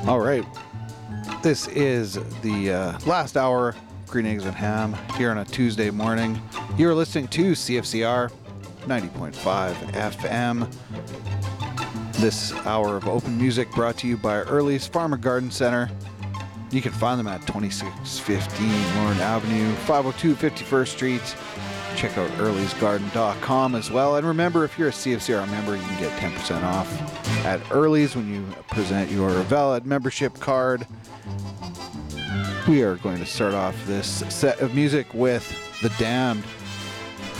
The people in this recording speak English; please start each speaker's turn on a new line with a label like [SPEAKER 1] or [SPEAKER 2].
[SPEAKER 1] All right. This is the last hour, Green Eggs and Ham, here on a Tuesday morning. You're listening to CFCR 90.5 FM. This hour of open music brought to you by Early's Farm and Garden Center. You can find them at 2615 Lorne Avenue, 502 51st Street. Check out earlysgarden.com as well. And remember, if you're a CFCR member, you can get 10% off at Early's when you present your Valid membership card. We are going to start off this set of music with The Damned.